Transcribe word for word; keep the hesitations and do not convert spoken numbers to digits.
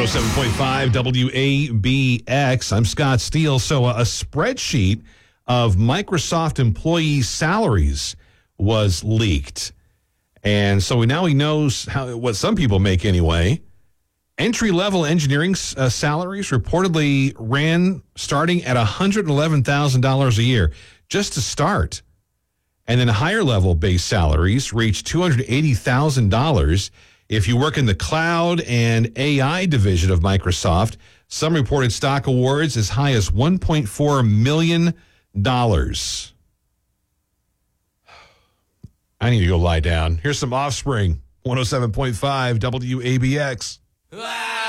oh seven point five W A B X. I'm Scott Steele. So a spreadsheet of Microsoft employee salaries was leaked. And so now he knows how what some people make anyway. Entry-level engineering uh, salaries reportedly ran starting at one hundred eleven thousand dollars a year just to start. And then higher-level base salaries reached two hundred eighty thousand dollars. If you work in the cloud and A I division of Microsoft, some reported stock awards as high as one point four million dollars. I need to go lie down. Here's some Offspring, one oh seven point five W A B X.